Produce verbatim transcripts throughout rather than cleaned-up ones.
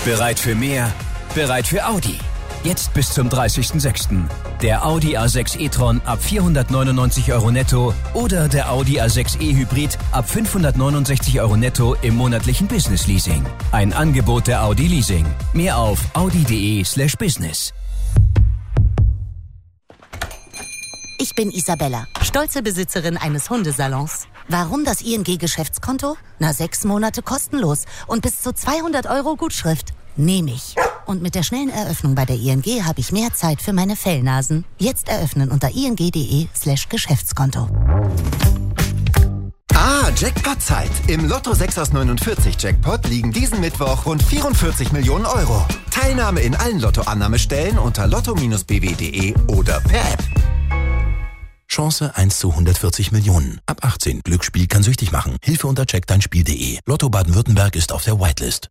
Bereit für mehr? Bereit für Audi. Jetzt bis zum dreißigsten sechsten Der Audi A sechs e-tron ab vierhundertneunundneunzig Euro netto oder der Audi A sechs e-Hybrid ab fünfhundertneunundsechzig Euro netto im monatlichen Business-Leasing. Ein Angebot der Audi Leasing. Mehr auf audi.de slash business. Ich bin Isabella, stolze Besitzerin eines Hundesalons. Warum das I N G-Geschäftskonto? Na, sechs Monate kostenlos und bis zu zweihundert Euro Gutschrift. Nehme ich. Und mit der schnellen Eröffnung bei der I N G habe ich mehr Zeit für meine Fellnasen. Jetzt eröffnen unter ing.de slash Geschäftskonto. Ah, Jackpot-Zeit. Im Lotto sechs aus neunundvierzig Jackpot liegen diesen Mittwoch rund vierundvierzig Millionen Euro. Teilnahme in allen Lottoannahmestellen unter lotto Bindestrich b w punkt de oder per App. Chance eins zu hundertvierzig Millionen. Ab achtzehn. Glücksspiel kann süchtig machen. Hilfe unter check dein Spiel punkt de. Lotto Baden-Württemberg ist auf der Whitelist.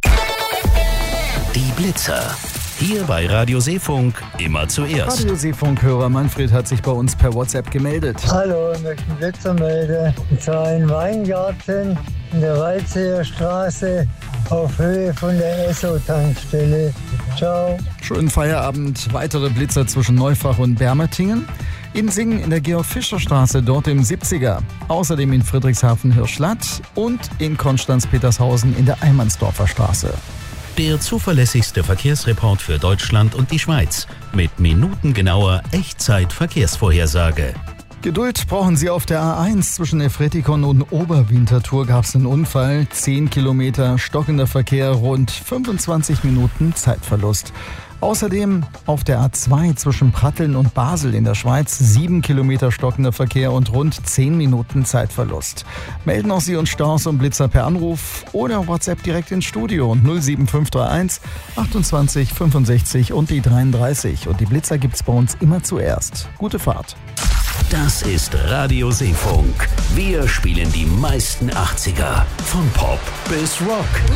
Die Blitzer. Hier bei Radio Seefunk immer zuerst. Radio Seefunk-Hörer Manfred hat sich bei uns per WhatsApp gemeldet. Hallo, ich möchte einen Blitzer melden. Und zwar in Weingarten in der Weizsäer Straße auf Höhe von der Esso-Tankstelle. Ciao. Schönen Feierabend. Weitere Blitzer zwischen Neufach und Bermertingen. In Singen in der Georg-Fischer-Straße, dort im siebziger. Außerdem in Friedrichshafen-Hirschlatt und in Konstanz-Petershausen in der Eimansdorfer Straße. Der zuverlässigste Verkehrsreport für Deutschland und die Schweiz mit minutengenauer Echtzeit-Verkehrsvorhersage. Geduld brauchen Sie auf der A eins. Zwischen Efretikon und Oberwinterthur gab es einen Unfall. zehn Kilometer stockender Verkehr, rund fünfundzwanzig Minuten Zeitverlust. Außerdem auf der A zwei zwischen Pratteln und Basel in der Schweiz sieben Kilometer stockender Verkehr und rund zehn Minuten Zeitverlust. Melden auch Sie uns Staus und Blitzer per Anruf oder WhatsApp direkt ins Studio null sieben fünf drei eins achtundzwanzig fünfundsechzig und die dreiunddreißig. Und die Blitzer gibt's bei uns immer zuerst. Gute Fahrt. Das ist Radio Seefunk. Wir spielen die meisten achtziger. Von Pop bis Rock.